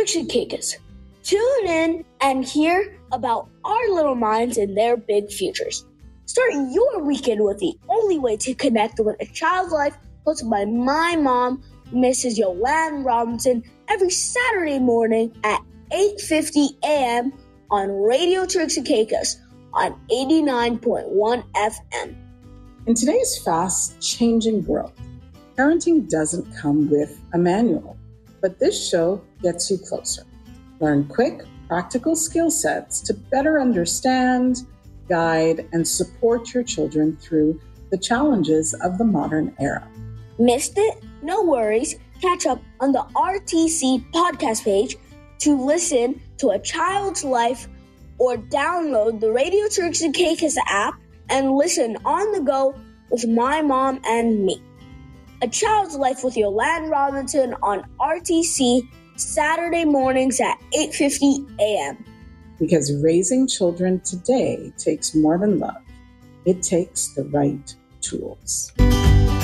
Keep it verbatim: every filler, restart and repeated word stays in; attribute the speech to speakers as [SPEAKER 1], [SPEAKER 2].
[SPEAKER 1] Turks and Caicos. Tune in and hear about our little minds and their big futures. Start your weekend with the only way to connect with a child's life, hosted by my mom, Missus Yolanda Robinson, every Saturday morning at eight fifty a.m. on Radio Turks and Caicos on eighty-nine point one F M.
[SPEAKER 2] In today's fast-changing world, parenting doesn't come with a manual, but this show gets you closer. Learn quick, practical skill sets to better understand, guide, and support your children through the challenges of the modern era.
[SPEAKER 1] Missed it? No worries. Catch up on the R T C podcast page to listen to A Child's Life or download the Radio Turks and Caicos app and listen on the go with my mom and me. A Child's Life with Yolanda Robinson on R T C Saturday mornings at eight fifty a.m.
[SPEAKER 2] Because raising children today takes more than love. It takes the right tools.